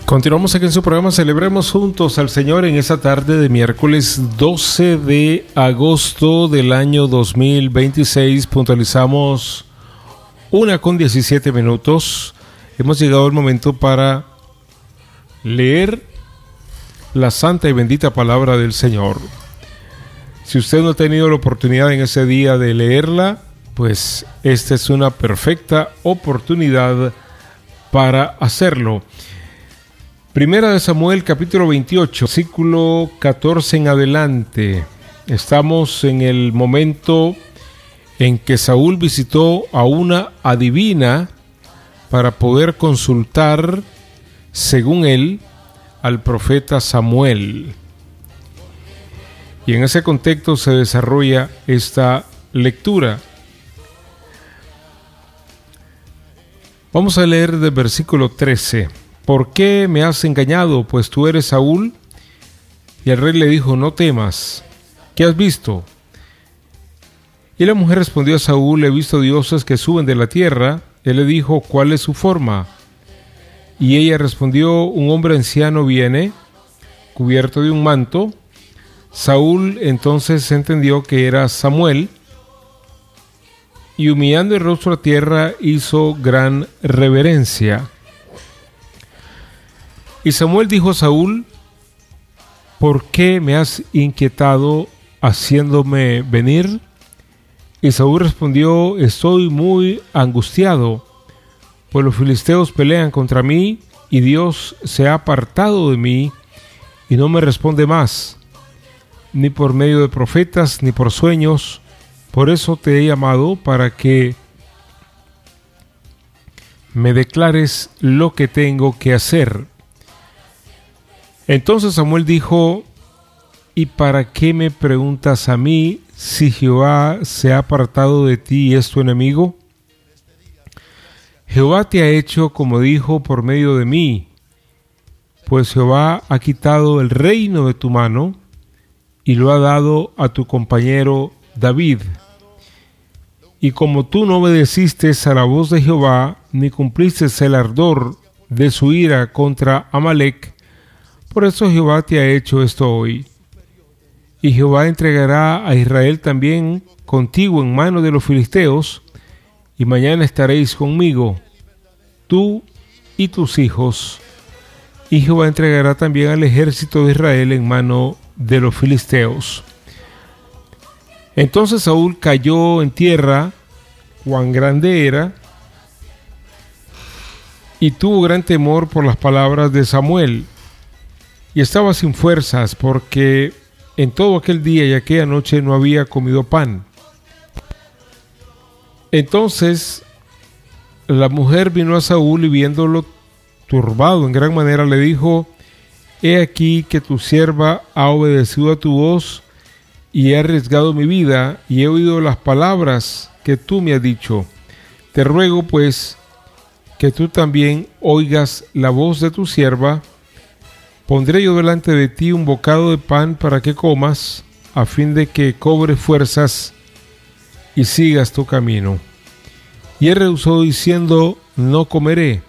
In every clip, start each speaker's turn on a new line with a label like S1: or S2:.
S1: Continuamos aquí en su programa Celebremos Juntos al Señor en esta tarde de miércoles 12 de agosto del año 2026. Puntualizamos 1:17. Hemos llegado al momento para leer la santa y bendita palabra del Señor. Si usted no ha tenido la oportunidad en ese día de leerla, pues esta es una perfecta oportunidad para hacerlo. Primera de Samuel, capítulo 28, versículo 14 en adelante. Estamos en el momento en que Saúl visitó a una adivina para poder consultar, según él, al profeta Samuel. Y en ese contexto se desarrolla esta lectura. Vamos a leer del versículo 13. ¿Por qué me has engañado? Pues tú eres Saúl. Y el rey le dijo: no temas. ¿Qué has visto? Y la mujer respondió a Saúl: he visto dioses que suben de la tierra. Él le dijo: ¿cuál es su forma? Y ella respondió: un hombre anciano viene, cubierto de un manto. Saúl entonces entendió que era Samuel, y humillando el rostro a tierra hizo gran reverencia. Y Samuel dijo a Saúl: ¿por qué me has inquietado haciéndome venir? Y Saúl respondió: estoy muy angustiado, pues los filisteos pelean contra mí, y Dios se ha apartado de mí, y no me responde más, ni por medio de profetas, ni por sueños. Por eso te he llamado, para que me declares lo que tengo que hacer. Entonces Samuel dijo: ¿y para qué me preguntas a mí si Jehová se ha apartado de ti y es tu enemigo? Jehová te ha hecho como dijo por medio de mí, pues Jehová ha quitado el reino de tu mano y lo ha dado a tu compañero David. Y como tú no obedeciste a la voz de Jehová, ni cumpliste el ardor de su ira contra Amalec, por eso Jehová te ha hecho esto hoy. Y Jehová entregará a Israel también contigo en mano de los filisteos, y mañana estaréis conmigo, tú y tus hijos. Y Jehová entregará también al ejército de Israel en mano de los filisteos. Entonces Saúl cayó en tierra, cuán grande era, y tuvo gran temor por las palabras de Samuel. Y estaba sin fuerzas, porque en todo aquel día y aquella noche no había comido pan. Entonces la mujer vino a Saúl, y viéndolo turbado en gran manera le dijo: he aquí que tu sierva ha obedecido a tu voz, y he arriesgado mi vida, y he oído las palabras que tú me has dicho. Te ruego pues que tú también oigas la voz de tu sierva. Pondré yo delante de ti un bocado de pan para que comas, a fin de que cobres fuerzas y sigas tu camino. Y él rehusó diciendo: no comeré.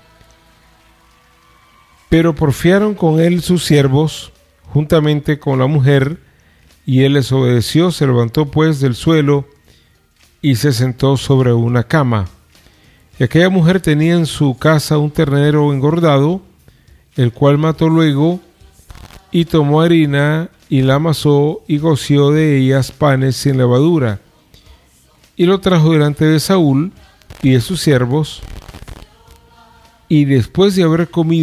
S1: Pero porfiaron con él sus siervos, juntamente con la mujer, y él les obedeció. Se levantó pues del suelo y se sentó sobre una cama. Y aquella mujer tenía en su casa un ternero engordado, el cual mató luego, y tomó harina, y la amasó, y coció de ellas panes sin levadura. Y lo trajo delante de Saúl y de sus siervos, y después de haber comido